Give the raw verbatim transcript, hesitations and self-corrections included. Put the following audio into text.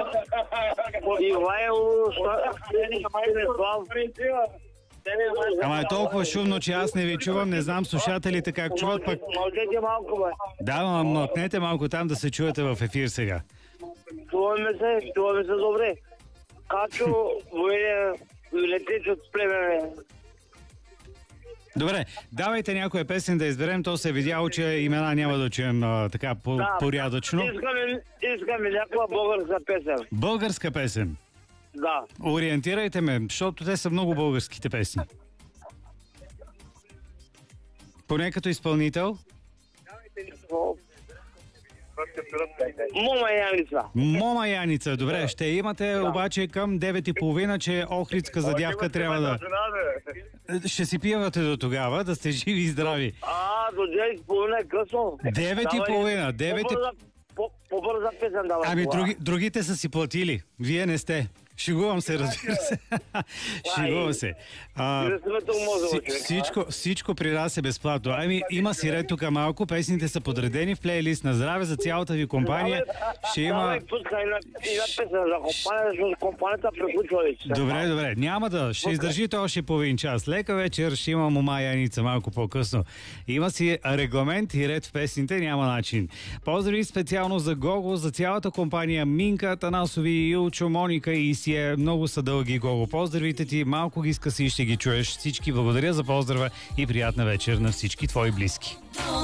Ивайло Станислав. Ама е толкова шумно, че аз не ви чувам. Не знам слушателите как чуват пък. Мълчете малко, бе. Да, ма мълкнете малко там да се чуете в ефир сега. Чуваме се, чуваме се добре. Качо, вие летите от племене. Добре, давайте някоя песен да изберем. То се е видяло, че имена няма да чуем а, така по- Да, порядъчно. Искаме, искаме някаква българска песен. Българска песен. Да. Ориентирайте ме, защото те са много българските песни. Поне като изпълнител. Мома Яница. Мома Яница, добре, ще имате да. Обаче към девет и половина, че Охридска задявка трябва да... Ще си пивате до тогава, да сте живи и здрави. А, до девет и половина е късно. девет и половина, девет и... По-бърза песен давай. Ами други, другите са си платили, вие не сте. Шегувам се, разбира се. Шегувам се. А, си, всичко, всичко при нас е безплатно. Ами има си ред тук малко, песните са подредени в плейлист на здраве за цялата ви компания. Ще има... Добре, добре, няма да. Ще издържите още половин час. Лека вечер, ще има Мома Яница малко по-късно. Има си регламент и ред в песните, няма начин. Поздрави специално за Гого, за цялата компания Минка, Танасови, Илчо, Моника и си е. Много са дълги, Гого. Поздравите ти, малко ги скъси и ще ги чуеш. Всички благодаря за поздрава и приятна вечер на всички твои близки.